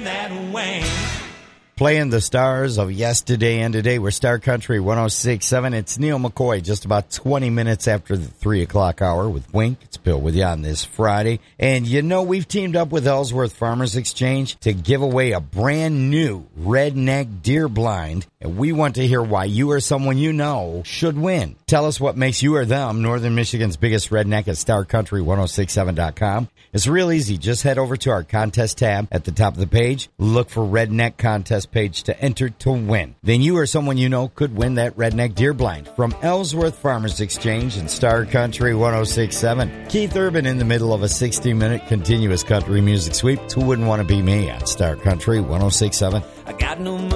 and that Wayne. Playing the stars of yesterday and today. We're Star Country 106.7. It's Neil McCoy, just about 20 minutes after the 3 o'clock hour with Wink. It's Bill with you on this Friday. And you know, we've teamed up with Ellsworth Farmers Exchange to give away a brand new redneck deer blind. And we want to hear why you or someone you know should win. Tell us what makes you or them Northern Michigan's biggest redneck at StarCountry1067.com. It's real easy. Just head over to our contest tab at the top of the page. Look for Redneck Contest page to enter to win. Then you or someone you know could win that redneck deer blind from Ellsworth Farmers Exchange and Star Country 106.7. Keith Urban in the middle of a 60-minute continuous country music sweep. Who wouldn't want to be me on Star Country 106.7? I got no